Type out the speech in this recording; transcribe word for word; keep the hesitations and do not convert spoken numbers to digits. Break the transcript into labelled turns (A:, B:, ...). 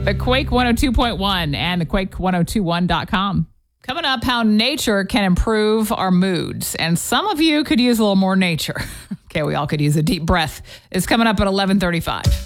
A: The Quake one oh two point one and the Quake ten twenty-one dot com. Coming up, how nature can improve our moods. And some of you could use a little more nature. Okay, we all could use a deep breath. It's coming up at eleven thirty-five.